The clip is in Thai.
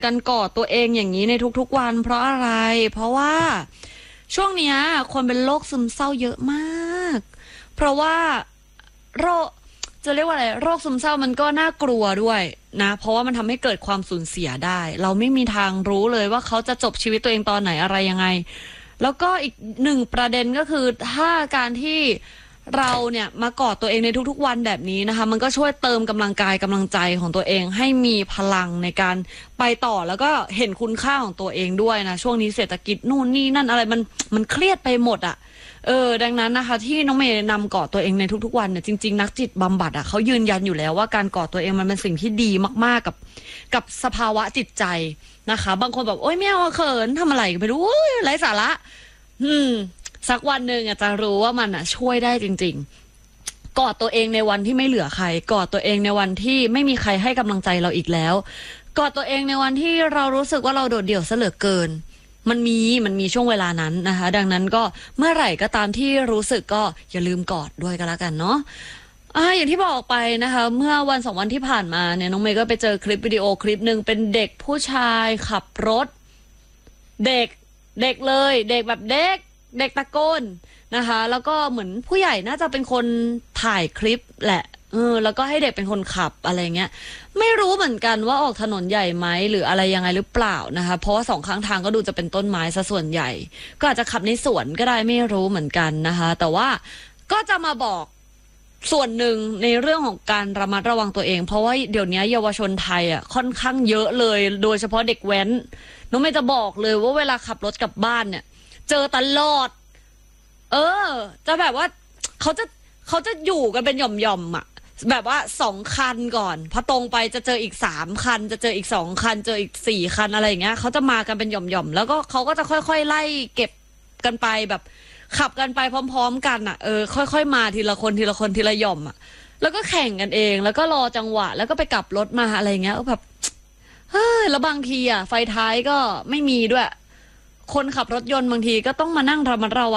กันกอดตัวเองอย่างนี้ในทุกๆวันเพราะอะไรเพราะว่าช่วงนี้คนเป็นโรคซึมเศร้าเยอะมากเพราะว่าโรคจะเรียกว่าอะไรโรคซึมเศร้ามันก็น่ากลัวด้วยนะเพราะว่ามันทำให้เกิดความสูญเสียได้เราไม่มีทางรู้เลยว่าเขาจะจบชีวิตตัวเองตอนไหนอะไรยังไงแล้วก็อีกหนึ่งประเด็นก็คือถ้าการที่เราเนี่ยมากอดตัวเองในทุกๆวันแบบนี้นะคะมันก็ช่วยเติมกำลังกายกำลังใจของตัวเองให้มีพลังในการไปต่อแล้วก็เห็นคุณค่าของตัวเองด้วยนะช่วงนี้เศรษฐกิจนู่นนี่นั่นอะไรมันเครียดไปหมดอ่ะดังนั้นนะคะที่น้องเมย์นำกอดตัวเองในทุกๆวันเนี่ยจริงๆนักจิตบำบัดอ่ะเขายืนยันอยู่แล้วว่าการกอดตัวเองมันเป็นสิ่งที่ดีมากๆกับสภาวะจิตใจนะคะบางคนแบบโอ๊ยไม่เอาเขินทำอะไรไม่รู้ไร้สาระสักวันหนึ่งจะรู้ว่ามันช่วยได้จริงๆกอดตัวเองในวันที่ไม่เหลือใครกอดตัวเองในวันที่ไม่มีใครให้กำลังใจเราอีกแล้วกอดตัวเองในวันที่เรารู้สึกว่าเราโดดเดี่ยวซะเหลือเกินมันมีช่วงเวลานั้นนะคะดังนั้นก็เมื่อไหร่ก็ตามที่รู้สึกก็อย่าลืมกอดด้วยกันแล้วกันเนาะอย่างที่บอกไปนะคะเมื่อวัน2 วันที่ผ่านมาเนี่ยน้องเมย์ก็ไปเจอคลิปวิดีโอคลิปหนึ่งเป็นเด็กผู้ชายขับรถเด็กเลยเด็กแบบเด็กตะโกนนะคะแล้วก็เหมือนผู้ใหญ่น่าจะเป็นคนถ่ายคลิปแหละแล้วก็ให้เด็กเป็นคนขับอะไรเงี้ยไม่รู้เหมือนกันว่าออกถนนใหญ่ไหมหรืออะไรยังไงหรือเปล่านะคะเพราะว่า2 ข้างทางก็ดูจะเป็นต้นไม้ซะส่วนใหญ่ก็อาจจะขับในสวนก็ได้ไม่รู้เหมือนกันนะคะแต่ว่าก็จะมาบอกส่วนหนึ่งในเรื่องของการระมัดระวังตัวเองเพราะว่าเดี๋ยวนี้เยาวชนไทยค่อนข้างเยอะเลยโดยเฉพาะเด็กแว้นน้องไม่จะบอกเลยว่าเวลาขับรถกลับบ้านเนี่ยเจอตลอดจะแบบว่าเขาจะอยู่กันเป็นหย่อมแบบว่า2 คันก่อนพอตรงไปจะเจออีก3 คันจะเจออีก2 คันเจออีก4 คันอะไรอย่างเงี้ยเขาจะมากันเป็นหย่อมแล้วก็เขาก็จะค่อยๆไล่เก็บกันไปแบบขับกันไปพร้อมๆกันค่อยๆมาทีละคนทีละหย่อมแล้วก็แข่งกันเองแล้วก็รอจังหวะแล้วก็ไปกลับรถมาอะไรเงี้ยแบบแล้วบางทีไฟท้ายก็ไม่มีด้วยคนขับรถยนต์บางทีก็ต้องมานั่งระมัดระวัง